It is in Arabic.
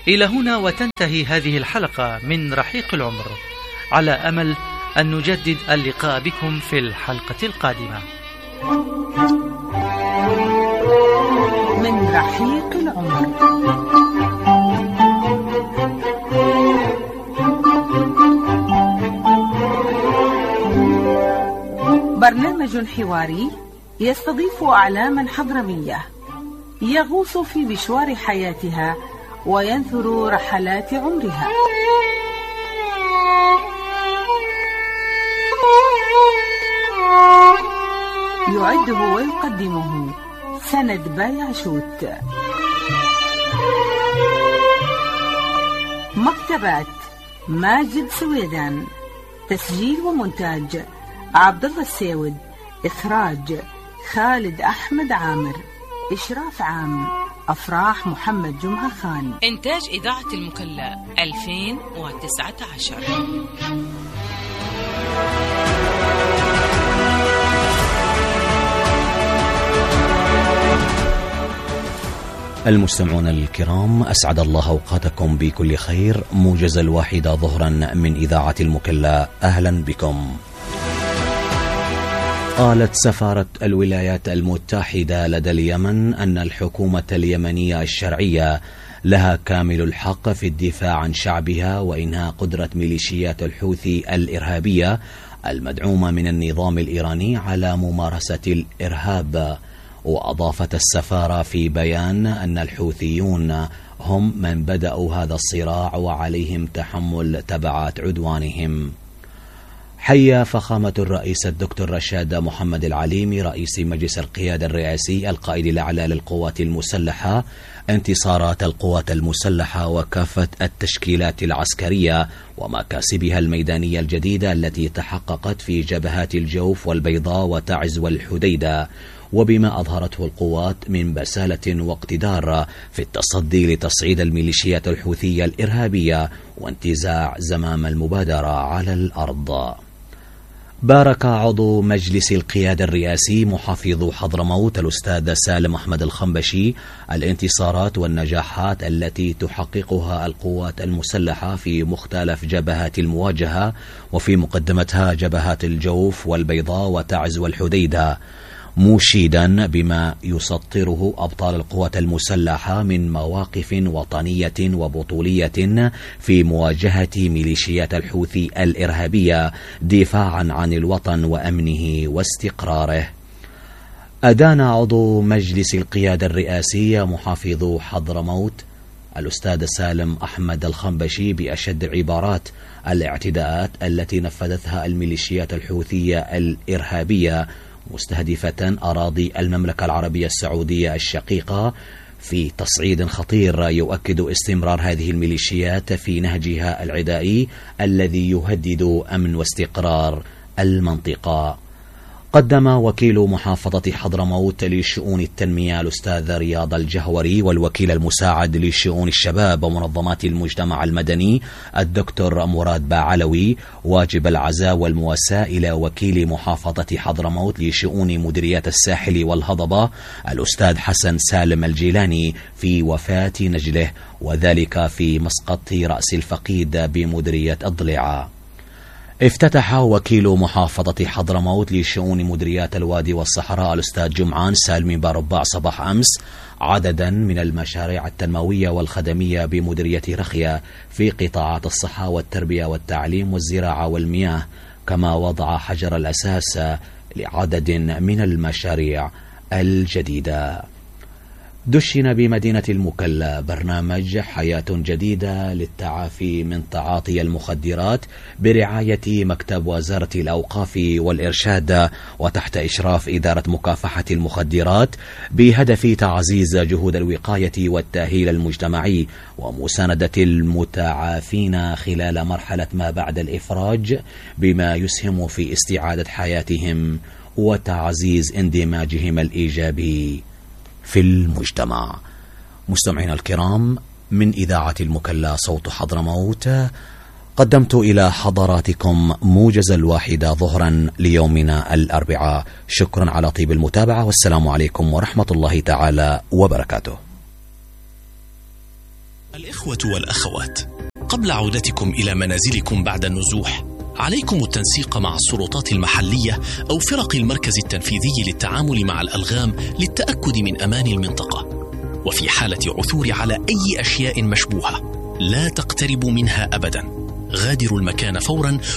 إلى هنا وتنتهي هذه الحلقة من رحيق العمر، على أمل أن نجدد اللقاء بكم في الحلقة القادمة. من رحيق العمر، برنامج حواري يستضيف أعلاما حضرمية يغوص في مشوار حياتها وينثر رحلات عمرها. يعده ويقدمه سند بايعشوت. مكتبات ماجد سويدان، تسجيل ومونتاج عبد الله السيود، إخراج خالد أحمد عامر، إشراف عام أفراح محمد جمعة خان. إنتاج إذاعة المكلا 2019. المستمعون الكرام، أسعد الله أوقاتكم بكل خير. موجز الواحدة ظهرا من إذاعة المكلا، أهلا بكم. قالت سفارة الولايات المتحدة لدى اليمن أن الحكومة اليمنية الشرعية لها كامل الحق في الدفاع عن شعبها وإنهاء قدرة ميليشيات الحوثي الإرهابية المدعومة من النظام الإيراني على ممارسة الإرهاب. وأضافت السفارة في بيان أن الحوثيون هم من بدأوا هذا الصراع وعليهم تحمل تبعات عدوانهم. حيا فخامة الرئيس الدكتور رشاد محمد العليمي رئيس مجلس القيادة الرئاسي القائد الأعلى للقوات المسلحة انتصارات القوات المسلحة وكافة التشكيلات العسكرية ومكاسبها الميدانية الجديدة التي تحققت في جبهات الجوف والبيضاء وتعز والحديدة، وبما أظهرته القوات من بسالة واقتدار في التصدي لتصعيد الميليشيات الحوثية الإرهابية وانتزاع زمام المبادرة على الأرض. بارك عضو مجلس القيادة الرئاسي محافظ حضرموت الأستاذ سالم أحمد الخنبشي الانتصارات والنجاحات التي تحققها القوات المسلحة في مختلف جبهات المواجهة، وفي مقدمتها جبهات الجوف والبيضاء وتعز والحديدة، مشيدا بما يسطره أبطال القوات المسلحة من مواقف وطنية وبطولية في مواجهة ميليشيات الحوثي الإرهابية دفاعا عن الوطن وأمنه واستقراره. أدان عضو مجلس القيادة الرئاسي محافظ حضرموت الأستاذ سالم أحمد الخنبشي بأشد عبارات الاعتداءات التي نفذتها الميليشيات الحوثية الإرهابية مستهدفة أراضي المملكة العربية السعودية الشقيقة في تصعيد خطير يؤكد استمرار هذه الميليشيات في نهجها العدائي الذي يهدد أمن واستقرار المنطقة. قدم وكيل محافظة حضرموت لشؤون التنمية الأستاذ رياض الجهوري والوكيل المساعد لشؤون الشباب ومنظمات المجتمع المدني الدكتور مراد باعلوي واجب العزاء والمواساة إلى وكيل محافظة حضرموت لشؤون مديريات الساحل والهضبة الأستاذ حسن سالم الجيلاني في وفاة نجله، وذلك في مسقط رأس الفقيد بمديرية الضليعة. افتتح وكيل محافظة حضرموت لشؤون مديريات الوادي والصحراء الأستاذ جمعان سالمي بارباع صباح أمس عددا من المشاريع التنموية والخدمية بمديرية رخية في قطاعات الصحة والتربية والتعليم والزراعة والمياه، كما وضع حجر الأساس لعدد من المشاريع الجديدة. دشن بمدينة المكلا برنامج حياة جديدة للتعافي من تعاطي المخدرات برعاية مكتب وزارة الأوقاف والإرشاد وتحت إشراف إدارة مكافحة المخدرات بهدف تعزيز جهود الوقاية والتأهيل المجتمعي ومساندة المتعافين خلال مرحلة ما بعد الإفراج بما يسهم في استعادة حياتهم وتعزيز اندماجهم الإيجابي في المجتمع. مستمعينا الكرام، من إذاعة المكلا صوت حضرموت قدمت إلى حضراتكم موجز الواحدة ظهرا ليومنا الأربعاء. شكرا على طيب المتابعة، والسلام عليكم ورحمة الله تعالى وبركاته. الإخوة والأخوات، قبل عودتكم إلى منازلكم بعد النزوح عليكم التنسيق مع السلطات المحلية أو فرق المركز التنفيذي للتعامل مع الألغام للتأكد من أمان المنطقة. وفي حالة عثور على أي أشياء مشبوهة لا تقتربوا منها أبدا، غادروا المكان فورا